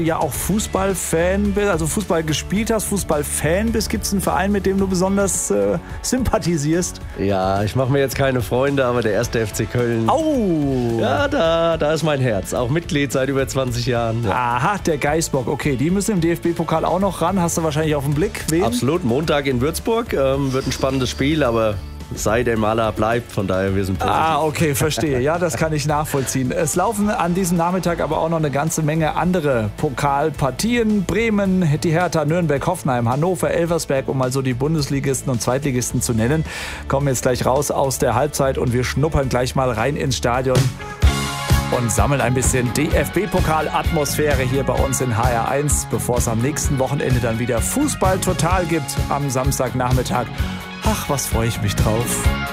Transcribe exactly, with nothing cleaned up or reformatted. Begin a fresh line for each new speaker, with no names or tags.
ja auch Fußballfan bist, also Fußball gespielt hast, Fußballfan bist. Gibt es einen Verein, mit dem du besonders äh, sympathisierst?
Ja, ich mache mir jetzt keine Freunde, aber der erste F C Köln.
Au!
Ja, da, da ist mein Herz. Auch Mitglied seit über zwanzig Jahren. Ja.
Aha, der Geißbock. Okay, die müssen im D F B-Pokal auch noch ran. Hast du wahrscheinlich auf den Blick? Wen?
Absolut. Montag in Würzburg. Ähm, wird ein spannendes Spiel, aber sei der Maler bleibt. Von daher, wir sind positiv.
Ah, okay, verstehe. Ja, das kann ich nachvollziehen. Es laufen an diesem Nachmittag aber auch noch eine ganze Menge andere Pokalpartien. Bremen, die Hertha, Nürnberg, Hoffenheim, Hannover, Elversberg, um mal so die Bundesligisten und Zweitligisten zu nennen. Kommen jetzt gleich raus aus der Halbzeit und wir schnuppern gleich mal rein ins Stadion und sammeln ein bisschen D F B-Pokal-Atmosphäre hier bei uns in H R eins, bevor es am nächsten Wochenende dann wieder Fußball total gibt am Samstagnachmittag. Ach, was freue ich mich drauf.